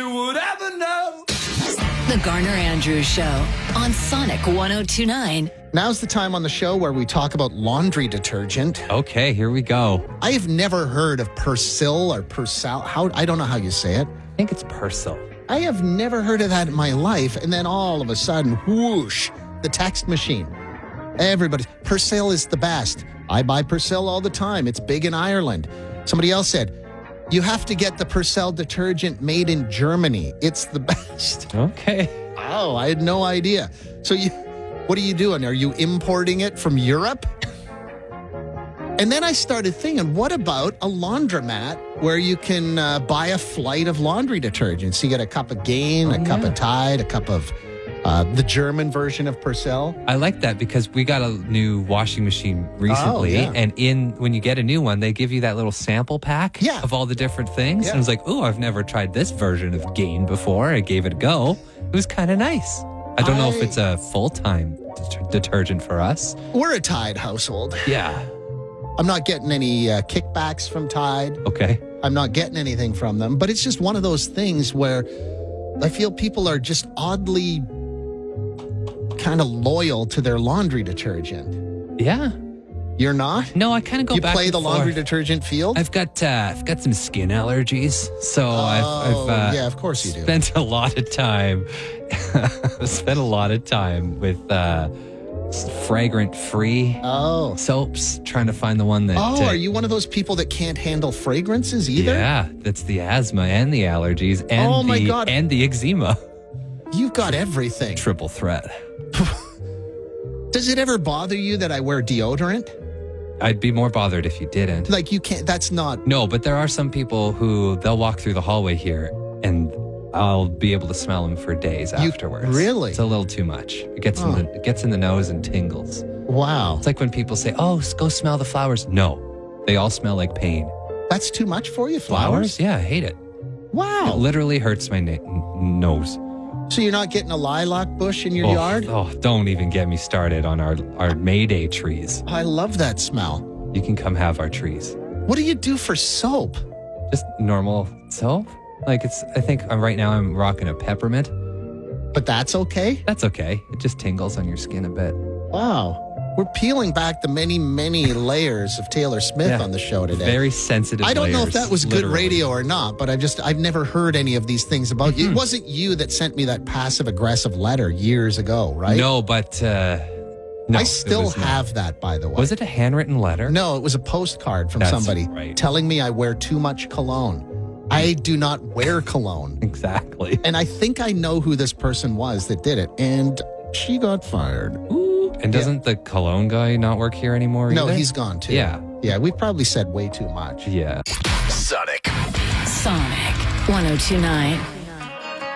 would ever know. The Garner Andrews Show on Sonic 102.9. Now's the time on the show where we talk about laundry detergent. Okay, here we go. I have never heard of Persil or Persil. I don't know how you say it. I think it's Persil. I have never heard of that in my life. And then all of a sudden, whoosh, the text machine. Everybody, Persil is the best. I buy Persil all the time. It's big in Ireland. Somebody else said, you have to get the Persil detergent made in Germany. It's the best. Okay. Oh, I had no idea. So what are you doing? Are you importing it from Europe? And then I started thinking, what about a laundromat where you can buy a flight of laundry detergents? You get a cup of Gain, a cup of Tide, a cup of the German version of Persil. I like that because we got a new washing machine recently. And when you get a new one, they give you that little sample pack of all the different things. And I was like, oh, I've never tried this version of Gain before. I gave it a go. It was kind of nice. I don't know if it's a full-time detergent for us. We're a Tide household. Yeah. I'm not getting any kickbacks from Tide. Okay. I'm not getting anything from them. But it's just one of those things where I feel people are just oddly kind of loyal to their laundry detergent. Yeah. You're not? No, I kind of go back. You play and the forth. Laundry detergent field? I've got some skin allergies, so I've yeah, of course you do. Spent a lot of time. Spent a lot of time with fragrant-free soaps, trying to find the one that. Oh, are you one of those people that can't handle fragrances either? Yeah, that's the asthma and the allergies and and the eczema. You've got everything. Triple threat. Does it ever bother you that I wear deodorant? I'd be more bothered if you didn't. Like you can't, that's not. No, but there are some people who they'll walk through the hallway here and I'll be able to smell them for days afterwards. Really? It's a little too much. It gets in the nose and tingles. Wow. It's like when people say, oh, go smell the flowers. No, they all smell like pain. That's too much for you, flowers? Yeah, I hate it. Wow. It literally hurts my nose. So you're not getting a lilac bush in your yard? Oh, don't even get me started on our May Day trees. I love that smell. You can come have our trees. What do you do for soap? Just normal soap. Like I think right now I'm rocking a peppermint. But that's okay? That's okay. It just tingles on your skin a bit. Wow. We're peeling back the many, many layers of Taylor Smith on the show today. Very sensitive I don't know if layers, that was good literally. radio or not, but I've never heard any of these things about you. It wasn't you that sent me that passive-aggressive letter years ago, right? No, but no, I still have that, by the way. Was it a handwritten letter? No, it was a postcard from somebody telling me I wear too much cologne. I do not wear cologne. Exactly. And I think I know who this person was that did it, and she got fired. Ooh. And doesn't the cologne guy not work here anymore No, either? he's gone too. Yeah. Yeah, we probably said way too much. Yeah. Sonic. Sonic 102.9.